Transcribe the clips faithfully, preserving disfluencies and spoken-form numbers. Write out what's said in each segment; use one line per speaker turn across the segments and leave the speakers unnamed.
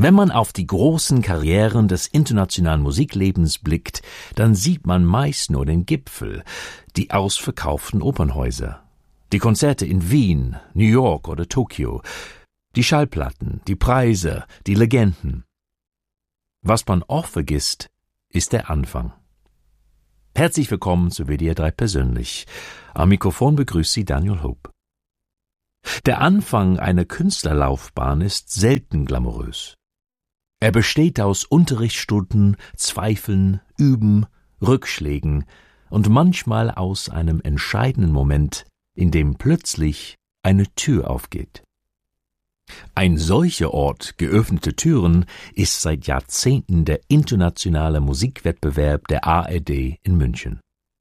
Wenn man auf die großen Karrieren des internationalen Musiklebens blickt, dann sieht man meist nur den Gipfel, die ausverkauften Opernhäuser, die Konzerte in Wien, New York oder Tokio, die Schallplatten, die Preise, die Legenden. Was man auch vergisst, ist der Anfang. Herzlich willkommen zu W D R drei Persönlich. Am Mikrofon begrüßt Sie Daniel Hope. Der Anfang einer Künstlerlaufbahn ist selten glamourös. Er besteht aus Unterrichtsstunden, Zweifeln, Üben, Rückschlägen und manchmal aus einem entscheidenden Moment, in dem plötzlich eine Tür aufgeht. Ein solcher Ort, geöffnete Türen, ist seit Jahrzehnten der internationale Musikwettbewerb der A R D in München.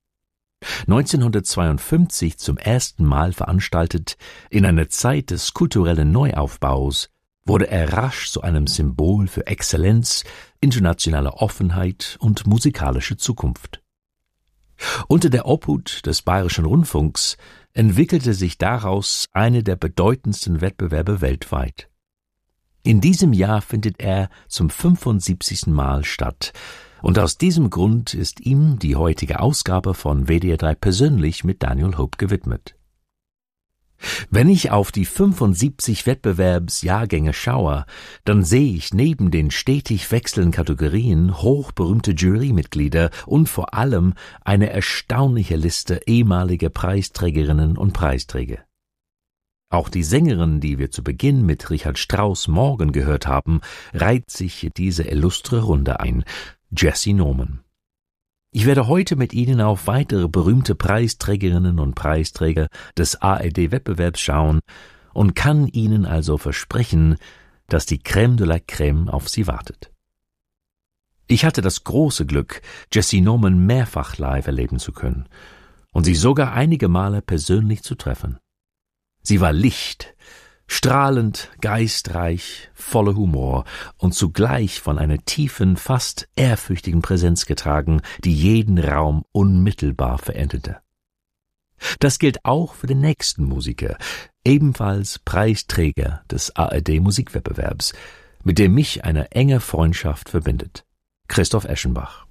neunzehnhundertzweiundfünfzig zum ersten Mal veranstaltet, in einer Zeit des kulturellen Neuaufbaus, wurde er rasch zu einem Symbol für Exzellenz, internationale Offenheit und musikalische Zukunft. Unter der Obhut des Bayerischen Rundfunks entwickelte sich daraus eine der bedeutendsten Wettbewerbe weltweit. In diesem Jahr findet er zum fünfundsiebzigsten Mal statt, und aus diesem Grund ist ihm die heutige Ausgabe von W D R drei Persönlich mit Daniel Hope gewidmet. Wenn ich auf die fünfundsiebzig Wettbewerbsjahrgänge schaue, dann sehe ich neben den stetig wechselnden Kategorien hochberühmte Jurymitglieder und vor allem eine erstaunliche Liste ehemaliger Preisträgerinnen und Preisträger. Auch die Sängerin, die wir zu Beginn mit Richard Strauss Morgen gehört haben, reiht sich in diese illustre Runde ein, Jessye Norman. Ich werde heute mit Ihnen auf weitere berühmte Preisträgerinnen und Preisträger des A R D-Wettbewerbs schauen und kann Ihnen also versprechen, dass die Crème de la Crème auf Sie wartet. Ich hatte das große Glück, Jessye Norman mehrfach live erleben zu können und sie sogar einige Male persönlich zu treffen. Sie war Licht, strahlend, geistreich, voller Humor und zugleich von einer tiefen, fast ehrfürchtigen Präsenz getragen, die jeden Raum unmittelbar veränderte. Das gilt auch für den nächsten Musiker, ebenfalls Preisträger des A R D-Musikwettbewerbs, mit dem mich eine enge Freundschaft verbindet, Christoph Eschenbach.